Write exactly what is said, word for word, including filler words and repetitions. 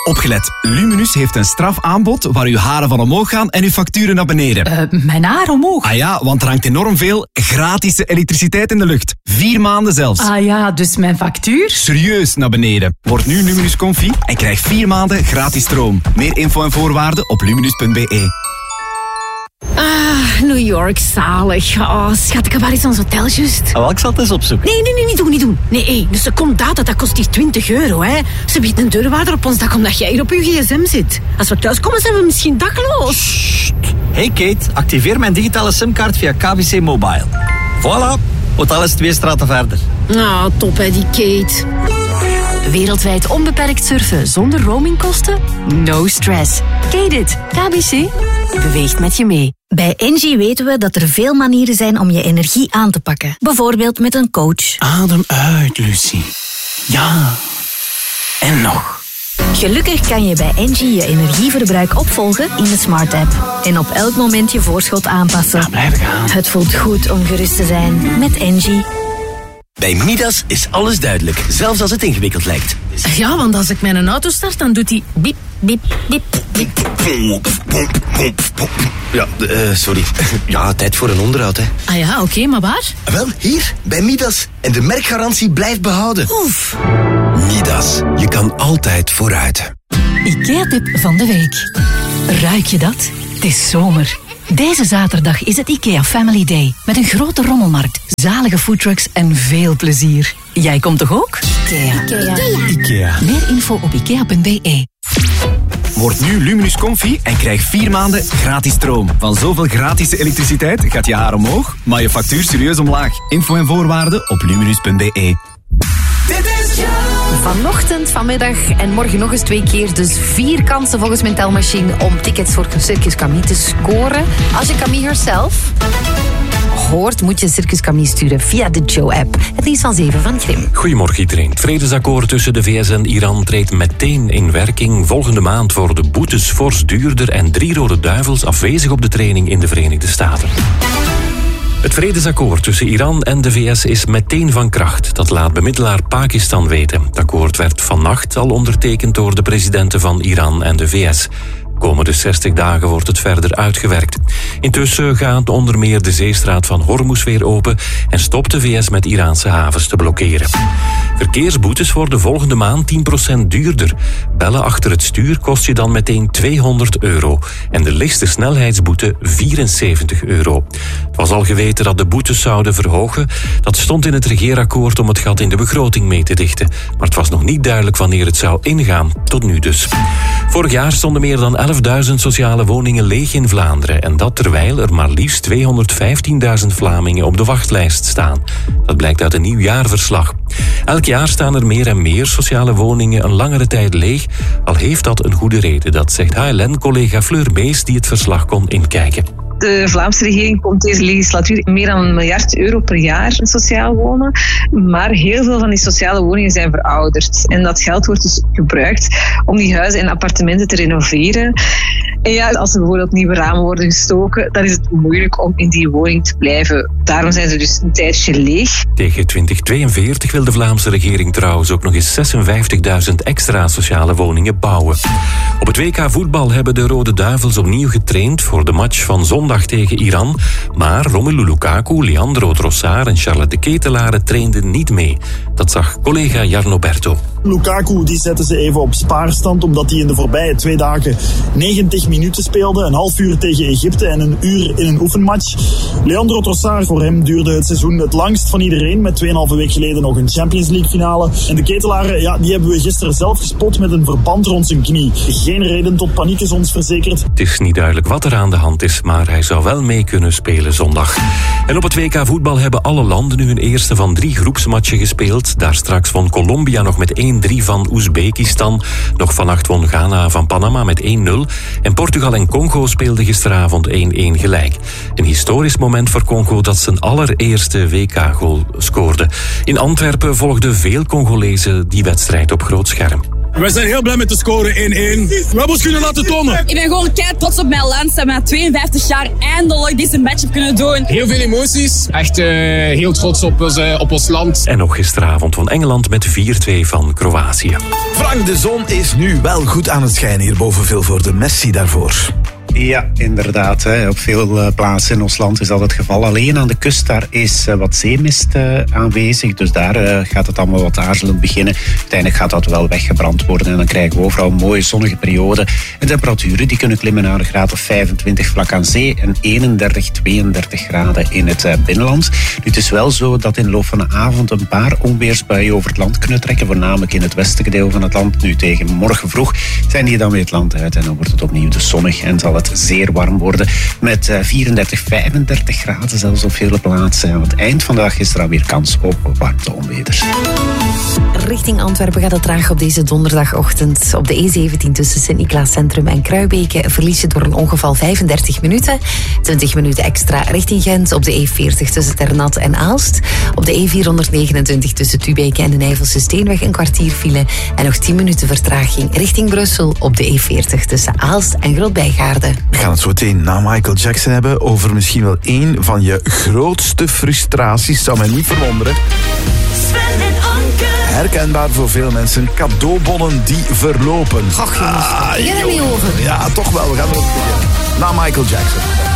Opgelet, Luminus heeft een strafaanbod waar uw haren van omhoog gaan en uw facturen naar beneden. Uh, mijn haar omhoog? Ah ja, want er hangt enorm veel gratis elektriciteit in de lucht. Vier maanden zelfs. Ah ja, dus mijn factuur? Serieus naar beneden. Word nu Luminus Comfy en krijg vier maanden gratis stroom. Meer info en voorwaarden op luminus punt b e. Ah, New York, zalig. Oh, schat, waar is ons hotel juist? Oh, ik zal het eens opzoeken. Nee, nee, nee, niet doen, niet doen. Nee, hey, dus seconde data, dat kost hier twintig euro, hè. Ze biedt een deurwaarder op ons dak omdat jij hier op je gsm zit. Als we thuiskomen, zijn we misschien dakloos. Sst. Hey Kate, activeer mijn digitale simkaart via K B C Mobile. Voilà, hotel is twee straten verder. Nou, top hè, die Kate. Wereldwijd onbeperkt surfen zonder roamingkosten? No stress. Kate it. K B C beweegt met je mee. Bij Engie weten we dat er veel manieren zijn om je energie aan te pakken. Bijvoorbeeld met een coach. Adem uit, Lucie. Ja. En nog. Gelukkig kan je bij Engie je energieverbruik opvolgen in de Smart app. En op elk moment je voorschot aanpassen. Ja, blijf gaan. Het voelt goed om gerust te zijn met Engie. Bij Midas is alles duidelijk, zelfs als het ingewikkeld lijkt. Ja, want als ik mijn auto start, dan doet hij biep, biep, biep, biep. Ja, uh, sorry. Ja, tijd voor een onderhoud, hè. Ah ja, oké, okay, maar waar? Wel, hier, bij Midas. En de merkgarantie blijft behouden. Oef. Midas, je kan altijd vooruit. IKEA-tip van de week. Ruik je dat? Het is zomer. Deze zaterdag is het IKEA Family Day. Met een grote rommelmarkt, zalige foodtrucks en veel plezier. Jij komt toch ook? IKEA. IKEA. IKEA. Meer info op ikea punt b e. Word nu Luminus Comfy en krijg vier maanden gratis stroom. Van zoveel gratis elektriciteit gaat je haar omhoog, maar je factuur serieus omlaag. Info en voorwaarden op luminus punt b e. Vanochtend, vanmiddag en morgen nog eens twee keer. Dus vier kansen volgens mijn telmachine om tickets voor Circus Camille te scoren. Als je Camille herself hoort, moet je Circus Camille sturen via de Joe-app. Het nieuws van zeven van Grim. Goedemorgen iedereen. Het vredesakkoord tussen de V S en Iran treedt meteen in werking. Volgende maand worden boetes fors duurder en drie Rode Duivels afwezig op de training in de Verenigde Staten. Het vredesakkoord tussen Iran en de V S is meteen van kracht. Dat laat bemiddelaar Pakistan weten. Het akkoord werd vannacht al ondertekend door de presidenten van Iran en de V S. Komende zestig dagen wordt het verder uitgewerkt. Intussen gaat onder meer de zeestraat van Hormuz weer open en stopt de V S met Iraanse havens te blokkeren. Verkeersboetes worden volgende maand tien procent duurder. Bellen achter het stuur kost je dan meteen tweehonderd euro. En de lichtste snelheidsboete vierenzeventig euro. Het was al geweten dat de boetes zouden verhogen. Dat stond in het regeerakkoord om het gat in de begroting mee te dichten. Maar het was nog niet duidelijk wanneer het zou ingaan. Tot nu dus. Vorig jaar stonden meer dan elfduizend sociale woningen leeg in Vlaanderen. En dat terwijl er maar liefst tweehonderdvijftienduizend Vlamingen op de wachtlijst staan. Dat blijkt uit een nieuw jaarverslag. Elk jaar staan er meer en meer sociale woningen een langere tijd leeg. Al heeft dat een goede reden. Dat zegt H L N-collega Fleur Mees die het verslag kon inkijken. De Vlaamse regering komt deze legislatuur meer dan een miljard euro per jaar in sociaal wonen. Maar heel veel van die sociale woningen zijn verouderd. En dat geld wordt dus gebruikt om die huizen en appartementen te renoveren. En ja, als er bijvoorbeeld nieuwe ramen worden gestoken, dan is het moeilijk om in die woning te blijven. Daarom zijn ze dus een tijdje leeg. Tegen twintig tweeënveertig wil de Vlaamse regering trouwens ook nog eens zesenvijftigduizend extra sociale woningen bouwen. Op het W K voetbal hebben de Rode Duivels opnieuw getraind voor de match van zondag tegen Iran. Maar Romelu Lukaku, Leandro Trossard en Charles de Ketelaere trainden niet mee. Dat zag collega Jarno Berto. Lukaku die zette ze even op spaarstand omdat hij in de voorbije twee dagen negentig minuten speelde. Een half uur tegen Egypte en een uur in een oefenmatch. Leandro Trossard, voor hem duurde het seizoen het langst van iedereen. Met tweeënhalve week geleden nog een Champions League finale. En de Ketelaere, ja, die hebben we gisteren zelf gespot met een verband rond zijn knie. Geen reden tot paniek is ons verzekerd. Het is niet duidelijk wat er aan de hand is, maar hij zou wel mee kunnen spelen zondag. En op het W K voetbal hebben alle landen nu hun eerste van drie groepsmatchen gespeeld. Daar straks won Colombia nog met één drie van Oezbekistan. Nog vannacht won Ghana van Panama met één nul. En Portugal en Congo speelden gisteravond één één gelijk. Een historisch moment voor Congo dat zijn allereerste W K-goal scoorde. In Antwerpen volgden veel Congolezen die wedstrijd op groot scherm. Wij zijn heel blij met de score één-één. We hebben ons kunnen laten tonen. Ik ben gewoon kei trots op mijn land. Dat we na tweeënvijftig jaar eindelijk deze match kunnen doen. Heel veel emoties. Echt uh, heel trots op ons, uh, op ons land. En nog gisteravond won Engeland met vier-twee van Kroatië. Frank, de zon is nu wel goed aan het schijnen hier boven Vilvoorde. Messi daarvoor. Ja, inderdaad. Hè. Op veel plaatsen in ons land is dat het geval. Alleen aan de kust daar is wat zeemist uh, aanwezig. Dus daar uh, gaat het allemaal wat aarzelend beginnen. Uiteindelijk gaat dat wel weggebrand worden. En dan krijgen we overal een mooie zonnige periode. En temperaturen die kunnen klimmen naar een graad of vijfentwintig vlak aan zee. En eenendertig, tweeëndertig graden in het uh, binnenland. Nu, het is wel zo dat in de loop van de avond een paar onweersbuien over het land kunnen trekken. Voornamelijk in het westelijke deel van het land. Nu tegen morgen vroeg zijn die dan weer het land uit. En dan wordt het opnieuw dus zonnig en zal het zeer warm worden met vierendertig, vijfendertig graden zelfs op vele plaatsen. Aan het eind van de dag is er alweer kans op warmteonweer. Richting Antwerpen gaat het traag op deze donderdagochtend. Op de E zeventien tussen Sint-Niklaas Centrum en Kruibeke verlies je door een ongeval vijfendertig minuten. twintig minuten extra richting Gent. Op de E veertig tussen Ternat en Aalst. Op de E vierhonderdnegenentwintig tussen Tubeke en de Nijvelse Steenweg een kwartier file. En nog tien minuten vertraging richting Brussel op de E veertig tussen Aalst en Grootbijgaarde. We gaan het zo meteen na Michael Jackson hebben over misschien wel één van je grootste frustraties. Zou mij niet verwonderen. Herkenbaar voor veel mensen. Cadeaubonnen die verlopen. Och jongens, ah, ik heb er niet over. Ja, toch wel. We gaan erop beginnen. Na Michael Jackson.